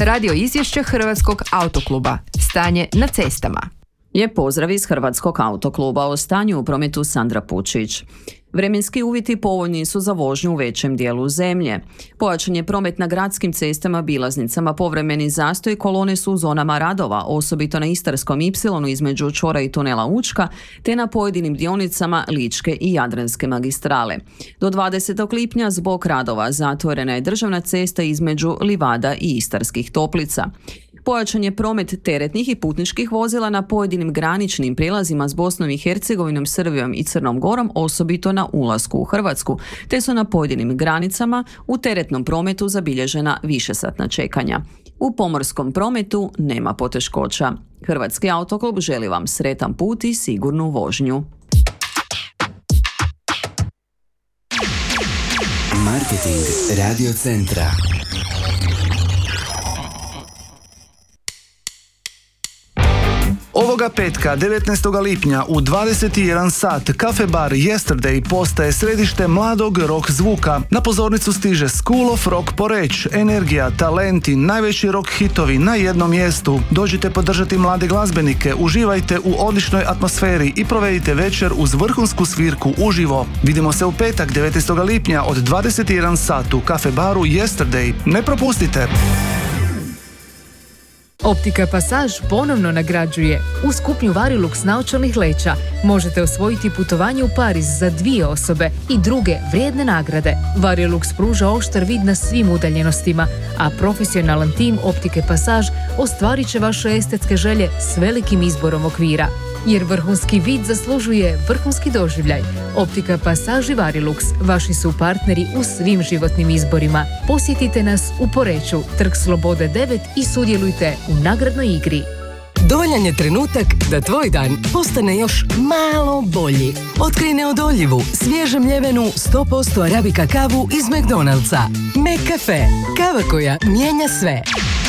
Radio izvješće Hrvatskog autokluba. Stanje na cestama. Lijep pozdrav iz Hrvatskog autokluba. O stanju u prometu Sandra Pučić. Vremenski uvjeti povoljni su za vožnju u većem dijelu zemlje. Pojačan je promet na gradskim cestama, bilaznicama, povremeni zastoj, kolone su u zonama radova, osobito na Istarskom ipsilonu između čvora i tunela Učka, te na pojedinim dionicama Ličke i Jadranske magistrale. Do 20. lipnja zbog radova zatvorena je državna cesta između Livada i Istarskih Toplica. Pojačan je promet teretnih i putničkih vozila na pojedinim graničnim prijelazima s Bosnom i Hercegovinom, Srbijom i Crnom Gorom, osobito na ulasku u Hrvatsku, te su na pojedinim granicama u teretnom prometu zabilježena višesatna čekanja. U pomorskom prometu nema poteškoća. Hrvatski autoklub želi vam sretan put i sigurnu vožnju. Marketing Radio Centra. Ovoga petka, 19. lipnja u 21 sat, Cafe Bar Yesterday postaje središte mladog rock zvuka. Na pozornicu stiže School of Rock Poreč, energija, talenti, najveći rock hitovi na jednom mjestu. Dođite podržati mlade glazbenike, uživajte u odličnoj atmosferi i provedite večer uz vrhunsku svirku uživo. Vidimo se u petak, 19. lipnja od 21 sat u Cafe Baru Yesterday. Ne propustite! Optika Pasaž ponovno nagrađuje. Uz kupnju Varilux naočalnih leća možete osvojiti putovanje u Pariz za 2 osobe i druge vrijedne nagrade. Varilux pruža oštar vid na svim udaljenostima, a profesionalan tim Optike Pasaž ostvarit će vaše estetske želje s velikim izborom okvira. Jer vrhunski vid zaslužuje vrhunski doživljaj. Optika Pasaž i Varilux vaši su partneri u svim životnim izborima. Posjetite nas u Poreču, Trg Slobode 9 i sudjelujte u nagradnoj igri. Dovoljan je trenutak da tvoj dan postane još malo bolji. Otkrij neodoljivu, svježe mljevenu 100% arabika kavu iz McDonald'sa. McCafe. Kava koja mijenja sve.